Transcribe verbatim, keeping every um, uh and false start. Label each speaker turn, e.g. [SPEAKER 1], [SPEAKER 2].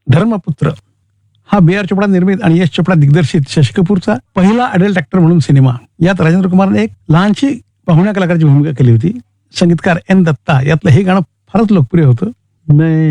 [SPEAKER 1] धर्मपुत्र हा बी आर चोपडा निर्मित आणि यश चोपडा दिग्दर्शित शशि कपूरचा पहिला अडल्ट ऍक्टर म्हणून सिनेमा. यात राजेंद्र कुमारने एक लहानशी पाहुण्या कलाकाराची भूमिका केली होती. संगीतकार एन दत्ता. यातलं हे गाणं फारच लोकप्रिय होतं. मैं